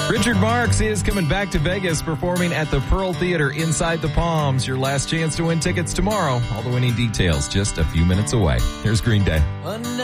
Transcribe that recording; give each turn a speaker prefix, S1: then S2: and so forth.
S1: Richard Marx is coming back to Vegas, performing at the Pearl Theater inside the Palms. Your last chance to win tickets tomorrow. All the winning details just a few minutes away. Here's Green Day.